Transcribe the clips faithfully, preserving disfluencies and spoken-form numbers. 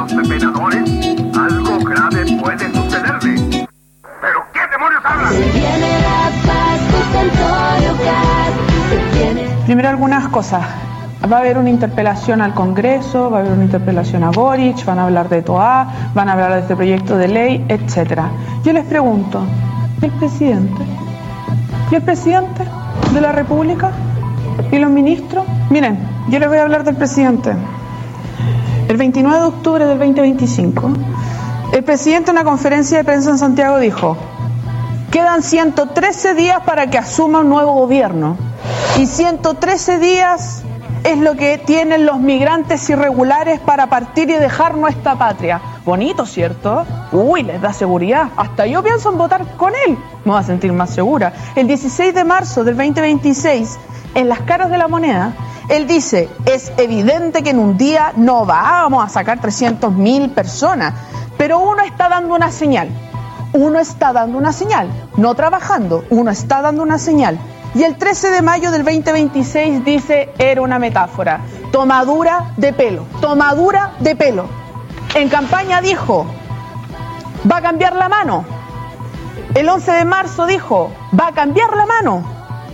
Depredadores, algo grave puede sucederle. ¿Pero qué demonios hablan? Primero, algunas cosas. Va a haber una interpelación al Congreso, va a haber una interpelación a Boric, van a hablar de Toa, van a hablar de este proyecto de ley, etcétera. Yo les pregunto, ¿y el presidente? ¿Y el presidente de la República? ¿Y los ministros? Miren, yo les voy a hablar del presidente. El veintinueve de octubre del veinte veinticinco, el presidente en una conferencia de prensa en Santiago dijo: quedan ciento trece días para que asuma un nuevo gobierno, y ciento trece días es lo que tienen los migrantes irregulares para partir y dejar nuestra patria. Bonito, ¿cierto? Uy, les da seguridad. Hasta yo pienso en votar con él. Me voy a sentir más segura. El dieciséis de marzo del veinte veintiséis, en Las Caras de la Moneda, él dice: es evidente que en un día no vamos a sacar trescientas mil personas, pero uno está dando una señal. Uno está dando una señal. No trabajando, uno está dando una señal. Y el trece de mayo del veinte veintiséis dice: era una metáfora. Tomadura de pelo. Tomadura de pelo. En campaña dijo: va a cambiar la mano. El once de marzo dijo: va a cambiar la mano.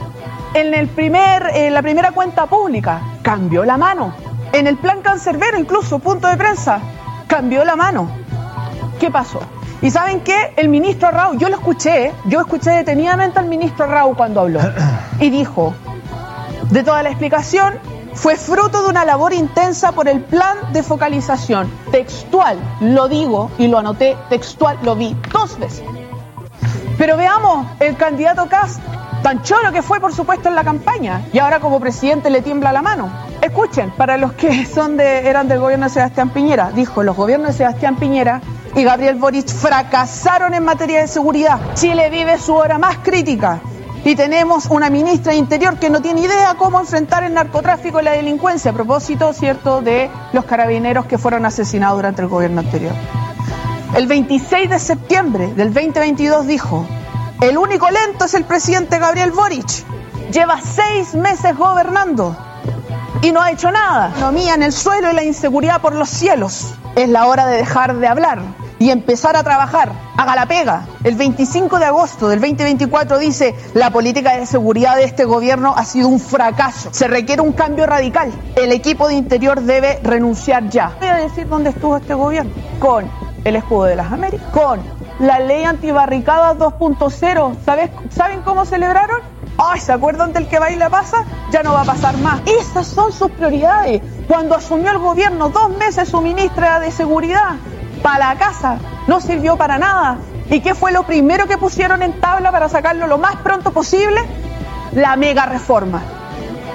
En el primer, en la primera cuenta pública, cambió la mano. En el plan cancerbero, incluso, punto de prensa, cambió la mano. ¿Qué pasó? ¿Y saben qué? El ministro Arrau, yo lo escuché, yo escuché detenidamente al ministro Arrau cuando habló, y dijo, de toda la explicación, fue fruto de una labor intensa por el plan de focalización. Textual, lo digo y lo anoté, textual, lo vi dos veces. Pero veamos, el candidato Kast, tan choro que fue, por supuesto, en la campaña, y ahora como presidente le tiembla la mano. Escuchen, para los que son de, eran del gobierno de Sebastián Piñera, dijo: los gobiernos de Sebastián Piñera y Gabriel Boric fracasaron en materia de seguridad. Chile vive su hora más crítica y tenemos una ministra de Interior que no tiene idea cómo enfrentar el narcotráfico y la delincuencia, a propósito, cierto, de los carabineros que fueron asesinados durante el gobierno anterior. El veintiséis de septiembre del veinte veintidós dijo: el único lento es el presidente Gabriel Boric. Lleva seis meses gobernando y no ha hecho nada. La economía en el suelo y la inseguridad por los cielos. Es la hora de dejar de hablar y empezar a trabajar. Haga la pega. El veinticinco de agosto del veinte veinticuatro dice: la política de seguridad de este gobierno ha sido un fracaso. Se requiere un cambio radical. El equipo de Interior debe renunciar ya. Voy a decir dónde estuvo este gobierno. Con el escudo de las Américas, con la ley antibarricadas dos punto cero. ¿Sabes, ¿Saben cómo celebraron? Ay, ¿se acuerdan del que baila pasa? Ya no va a pasar más. Esas son sus prioridades. Cuando asumió el gobierno, dos meses su ministra de Seguridad, para la casa, no sirvió para nada. ¿Y qué fue lo primero que pusieron en tabla para sacarlo lo más pronto posible? La mega reforma.